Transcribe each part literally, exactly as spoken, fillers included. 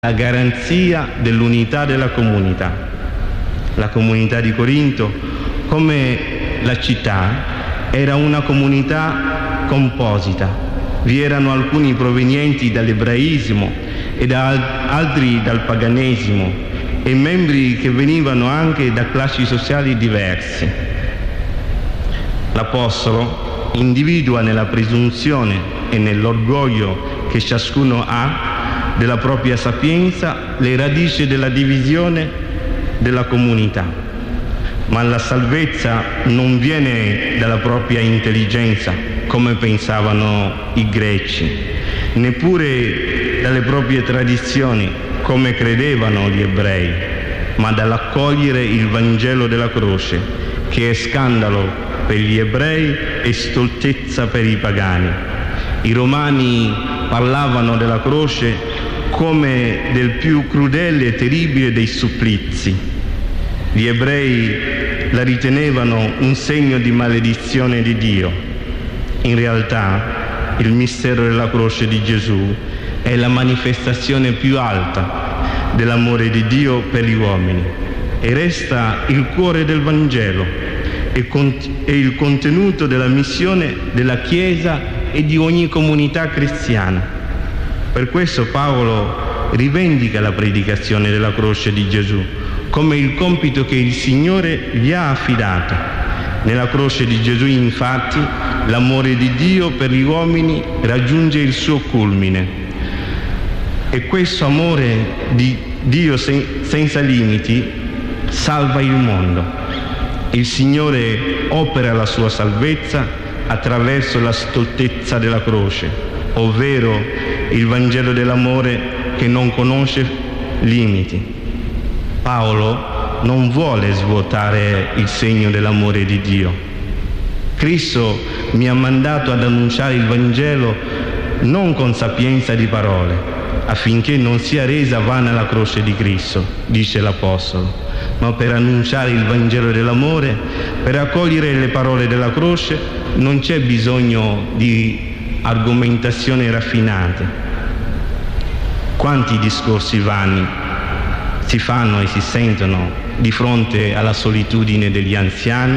la garanzia dell'unità della comunità. La comunità di Corinto, come la città, era una comunità composita. Vi erano alcuni provenienti dall'ebraismo e da altri dal paganesimo e membri che venivano anche da classi sociali diverse. L'Apostolo individua nella presunzione e nell'orgoglio che ciascuno ha della propria sapienza le radici della divisione della comunità. Ma la salvezza non viene dalla propria intelligenza, come pensavano i greci, neppure dalle proprie tradizioni, come credevano gli ebrei, ma dall'accogliere il Vangelo della croce, che è scandalo per gli ebrei e stoltezza per i pagani. I romani parlavano della croce come del più crudele e terribile dei supplizi. Gli ebrei la ritenevano un segno di maledizione di Dio. In realtà, il mistero della croce di Gesù è la manifestazione più alta dell'amore di Dio per gli uomini e resta il cuore del Vangelo e, cont- e il contenuto della missione della Chiesa e di ogni comunità cristiana. Per questo Paolo rivendica la predicazione della croce di Gesù come il compito che il Signore gli ha affidato. Nella croce di Gesù, infatti, l'amore di Dio per gli uomini raggiunge il suo culmine. E questo amore di Dio sen- senza limiti salva il mondo. Il Signore opera la sua salvezza attraverso la stoltezza della croce, ovvero il Vangelo dell'amore che non conosce limiti. Paolo non vuole svuotare il segno dell'amore di Dio. Cristo mi ha mandato ad annunciare il Vangelo non con sapienza di parole, affinché non sia resa vana la croce di Cristo, dice l'Apostolo, ma per annunciare il Vangelo dell'amore, per accogliere le parole della croce, non c'è bisogno di argomentazioni raffinate. Quanti discorsi vani si fanno e si sentono di fronte alla solitudine degli anziani?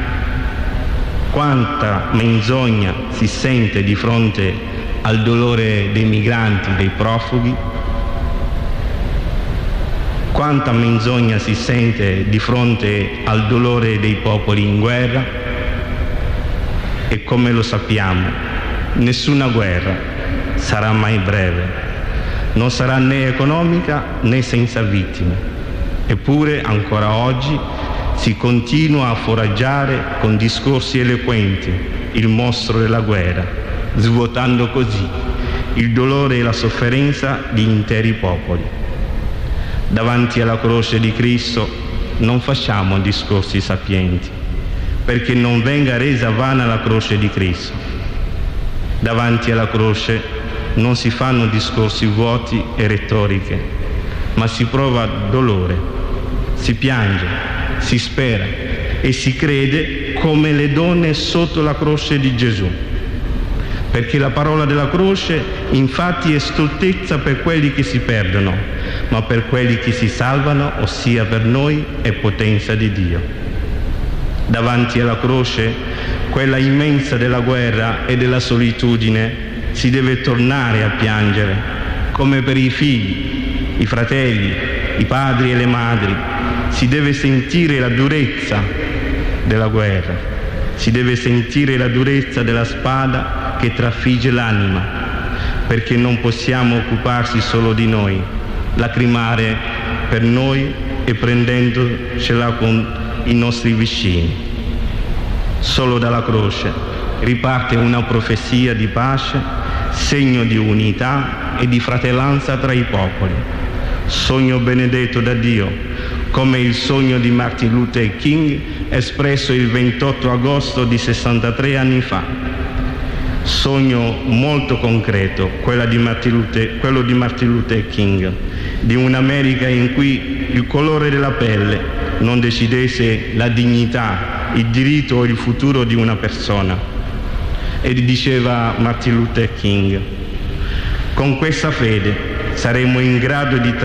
Quanta menzogna si sente di fronte al dolore dei migranti, dei profughi? Quanta menzogna si sente di fronte al dolore dei popoli in guerra? E come lo sappiamo, nessuna guerra sarà mai breve. Non sarà né economica né senza vittime. Eppure ancora oggi si continua a foraggiare con discorsi eloquenti il mostro della guerra, svuotando così il dolore e la sofferenza di interi popoli. Davanti alla croce di Cristo non facciamo discorsi sapienti, perché non venga resa vana la croce di Cristo. Davanti alla croce non si fanno discorsi vuoti e retoriche, ma si prova dolore, si piange, si spera e si crede come le donne sotto la croce di Gesù. Perché la parola della croce infatti è stoltezza per quelli che si perdono, ma per quelli che si salvano, ossia per noi, è potenza di Dio. Davanti alla croce, quella immensa della guerra e della solitudine, si deve tornare a piangere, come per i figli, i fratelli, i padri e le madri. Si deve sentire la durezza della guerra, si deve sentire la durezza della spada che trafigge l'anima, perché non possiamo occuparsi solo di noi, lacrimare per noi e prendendocela con i nostri vicini. Solo dalla croce riparte una profezia di pace, segno di unità e di fratellanza tra i popoli. Sogno benedetto da Dio, come il sogno di Martin Luther King espresso il ventotto agosto di sessantatré anni fa. Sogno molto concreto, quella di Martin Luther, quello di Martin Luther King, di un'America in cui il colore della pelle non decidesse la dignità, il diritto o il futuro di una persona. E diceva Martin Luther King: con questa fede saremo in grado di